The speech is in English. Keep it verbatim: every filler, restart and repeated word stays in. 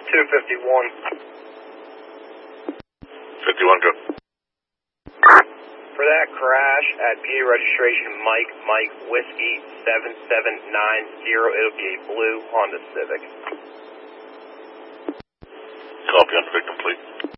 two fifty-one. fifty-one, go. For that crash at P A registration Mike, Mike, Whiskey, seven seven nine zero, it'll be a blue Honda Civic. Copy on victim, please.